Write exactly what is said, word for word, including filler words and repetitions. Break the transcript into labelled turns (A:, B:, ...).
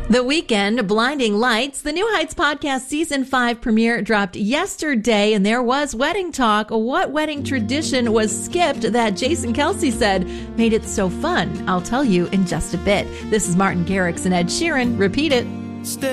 A: The Weeknd, Blinding Lights. The New Heights podcast season five premiere dropped yesterday, and there was wedding talk. What wedding tradition was skipped that Jason Kelce said made it so fun? I'll tell you in just a bit. This is Martin Garrix and Ed Sheeran. Repeat it.
B: Stay